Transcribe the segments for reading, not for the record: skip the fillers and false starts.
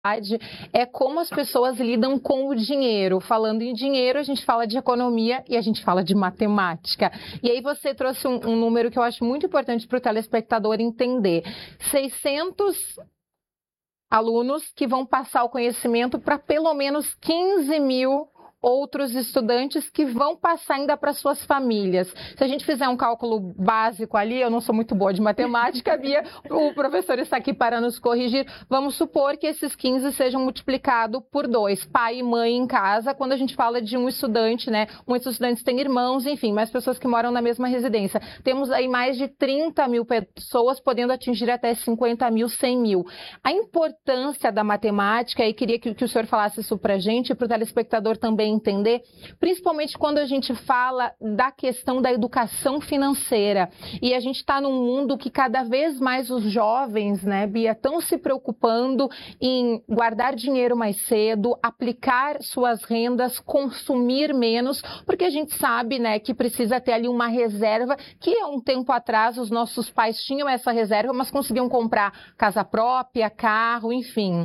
é como as pessoas lidam com o dinheiro. Falando em dinheiro, a gente fala de economia e a gente fala de matemática. E aí você trouxe um número que eu acho muito importante para o telespectador entender. 600 alunos que vão passar o conhecimento para pelo menos 15 mil outros estudantes que vão passar ainda para suas famílias. Se a gente fizer um cálculo básico ali, eu não sou muito boa de matemática, Bia, o professor está aqui para nos corrigir. Vamos supor que esses 15 sejam multiplicados por 2, pai e mãe em casa, quando a gente fala de um estudante, né? Muitos estudantes têm irmãos, enfim, mais pessoas que moram na mesma residência. Temos aí mais de 30 mil pessoas, podendo atingir até 50 mil, 100 mil. A importância da matemática, e queria que o senhor falasse isso para a gente, para o telespectador também entender, principalmente quando a gente fala da questão da educação financeira. E a gente está num mundo que cada vez mais os jovens, né, Bia, estão se preocupando em guardar dinheiro mais cedo, aplicar suas rendas, consumir menos, porque a gente sabe, né, que precisa ter ali uma reserva, que há um tempo atrás os nossos pais tinham essa reserva, mas conseguiam comprar casa própria, carro, enfim.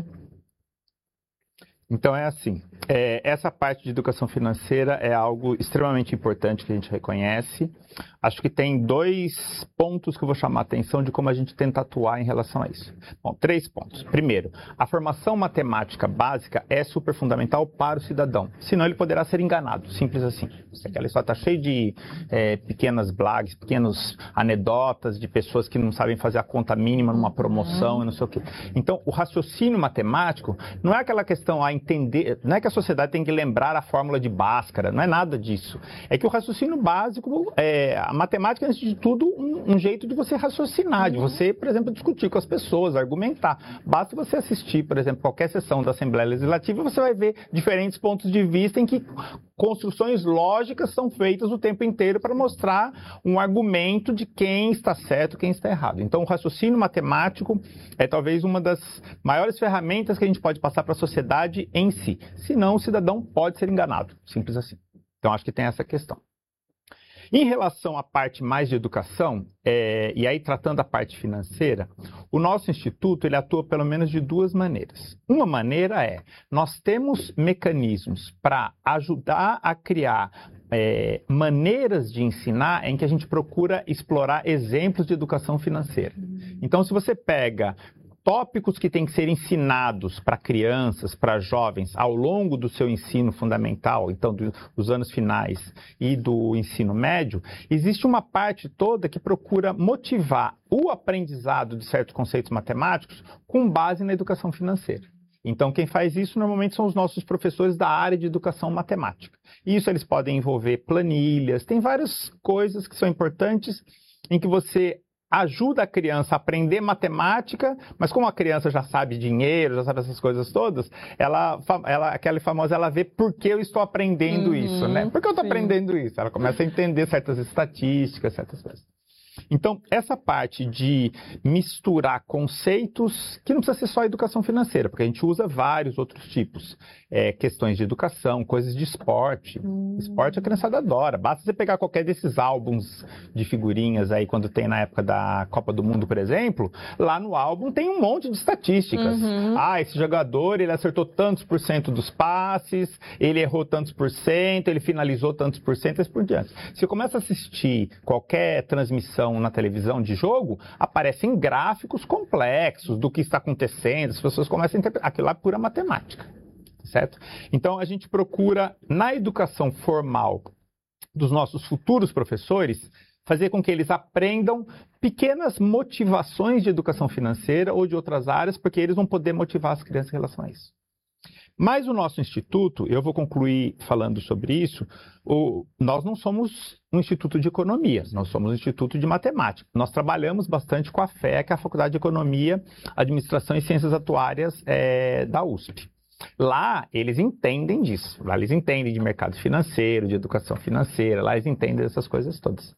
Então é assim, essa parte de educação financeira é algo extremamente importante que a gente reconhece. Acho que tem 2 pontos que eu vou chamar a atenção de como a gente tenta atuar em relação a isso. Bom, 3 pontos. Primeiro, a formação matemática básica é super fundamental para o cidadão, senão ele poderá ser enganado, simples assim. Aquela história está cheia de pequenas blagues, pequenas anedotas de pessoas que não sabem fazer a conta mínima numa promoção e não sei o quê. Então, o raciocínio matemático não é aquela questão a entender, não é que a sociedade tem que lembrar a fórmula de Bhaskara, não é nada disso. É que o raciocínio básico, a matemática, antes de tudo, um jeito de você raciocinar, de você, por exemplo, discutir com as pessoas, argumentar. Basta você assistir, por exemplo, qualquer sessão da Assembleia Legislativa, você vai ver diferentes pontos de vista em que construções lógicas são feitas o tempo inteiro para mostrar um argumento de quem está certo, quem está errado. Então, o raciocínio matemático é talvez uma das maiores ferramentas que a gente pode passar para a sociedade em si. Senão, o cidadão pode ser enganado, simples assim. Então, acho que tem essa questão. Em relação à parte mais de educação, e aí tratando a parte financeira, o nosso instituto ele atua pelo menos de 2 maneiras. Uma maneira é, nós temos mecanismos para ajudar a criar maneiras de ensinar em que a gente procura explorar exemplos de educação financeira. Então, se você pega tópicos que têm que ser ensinados para crianças, para jovens, ao longo do seu ensino fundamental, então dos anos finais e do ensino médio, existe uma parte toda que procura motivar o aprendizado de certos conceitos matemáticos com base na educação financeira. Então, quem faz isso normalmente são os nossos professores da área de educação matemática. Isso eles podem envolver planilhas, tem várias coisas que são importantes em que você ajuda a criança a aprender matemática, mas como a criança já sabe dinheiro, já sabe essas coisas todas, aquela famosa, ela vê por que eu estou aprendendo isso, né? Por que eu estou aprendendo isso? Ela começa a entender certas estatísticas, certas coisas. Então, essa parte de misturar conceitos, que não precisa ser só educação financeira, porque a gente usa vários outros tipos. Questões de educação, coisas de esporte. Esporte a criançada adora. Basta você pegar qualquer desses álbuns de figurinhas aí, quando tem na época da Copa do Mundo, por exemplo, lá no álbum tem um monte de estatísticas. Esse jogador, ele acertou tantos por cento dos passes, ele errou tantos por cento, ele finalizou tantos por cento, e assim por diante. Se você começa a assistir qualquer transmissão na televisão de jogo, aparecem gráficos complexos do que está acontecendo, as pessoas começam a interpretar. Aquilo lá é pura matemática, certo? Então, a gente procura, na educação formal dos nossos futuros professores, fazer com que eles aprendam pequenas motivações de educação financeira ou de outras áreas, porque eles vão poder motivar as crianças em relação a isso. Mas o nosso instituto, eu vou concluir falando sobre isso, nós não somos um instituto de economia, nós somos um instituto de matemática. Nós trabalhamos bastante com a FEA, que é a Faculdade de Economia, Administração e Ciências Atuárias da USP. Lá eles entendem disso, lá eles entendem de mercado financeiro, de educação financeira, lá eles entendem dessas coisas todas.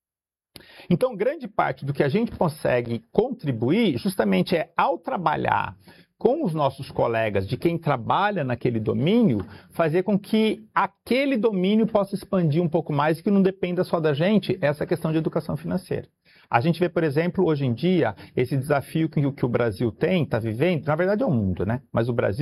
Então, grande parte do que a gente consegue contribuir justamente ao trabalhar com os nossos colegas, de quem trabalha naquele domínio, fazer com que aquele domínio possa expandir um pouco mais e que não dependa só da gente essa questão de educação financeira. A gente vê, por exemplo, hoje em dia, esse desafio que o Brasil está vivendo, na verdade é o mundo, né? Mas o Brasil